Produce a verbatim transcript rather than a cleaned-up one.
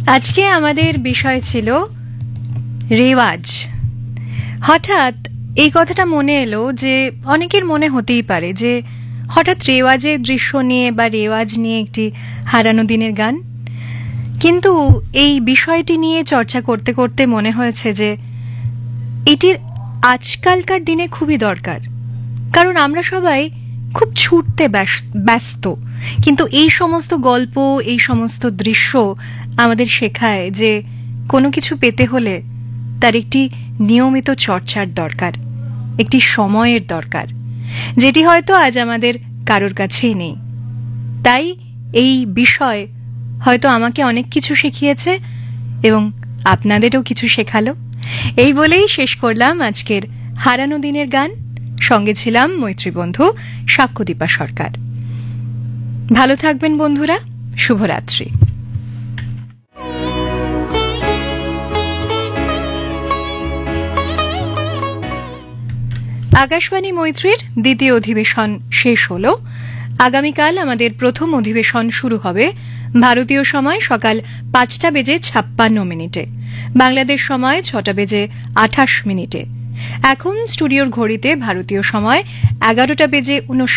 আজকে আমাদের বিষয় ছিল রেওয়াজ। হঠাৎ এই কথাটা মনে এলো যে অনেকের মনে হতেই পারে যে হঠাৎ রেওয়াজের দৃশ্য নিয়ে বা রেওয়াজ নিয়ে একটি হারানো দিনের গান, কিন্তু এই বিষয়টি নিয়ে চর্চা করতে করতে মনে হয়েছে যে এটির আজকালকার দিনে খুবই দরকার, কারণ আমরা সবাই খুব ছুটতে ব্যস্ত, কিন্তু এই সমস্ত গল্প, এই সমস্ত দৃশ্য আমাদের শেখায় যে কোনো কিছু পেতে হলে তার একটি নিয়মিত চর্চার দরকার, একটি সময়ের দরকার, যেটি হয়তো আজ আমাদের কারোর কাছেই নেই। তাই এই বিষয় হয়তো আমাকে অনেক কিছু শিখিয়েছে এবং আপনাদেরও কিছু শেখালো। এই বলেই শেষ করলাম আজকের হারানো দিনের গান। সঙ্গে ছিলাম মৈত্রী বন্ধু সাক্ষ্যদীপা সরকার। ভালো থাকবেন বন্ধুরা, শুভরাত্রি। আকাশবাণী মৈত্রীর দ্বিতীয় অধিবেশন শেষ হলো। আগামীকাল আমাদের প্রথম অধিবেশন শুরু হবে ভারতীয় সময় সকাল পাঁচটা বেজে ছাপ্পান্ন মিনিটে, বাংলাদেশ সময় ছটা বেজে আঠাশ মিনিটে। এখন স্টুডিওর ঘড়িতে ভারতীয় সময় এগারোটা বেজে উনষাট